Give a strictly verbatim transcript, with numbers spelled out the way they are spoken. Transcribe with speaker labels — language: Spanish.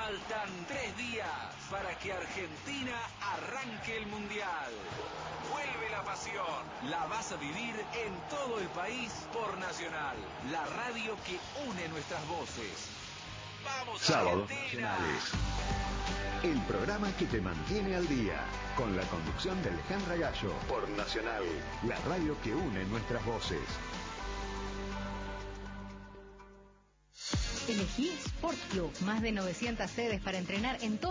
Speaker 1: Faltan tres días para que Argentina arranque el Mundial. Vuelve la pasión. La vas a vivir en todo el país por Nacional, la radio que une nuestras voces. ¡Vamos,
Speaker 2: Sábados
Speaker 1: Argentina!
Speaker 2: Nacionales. El programa que te mantiene al día, con la conducción de Alejandra Gallo, por Nacional, la radio que une nuestras voces.
Speaker 3: Elegí Sport Club, más de novecientas sedes para entrenar en todo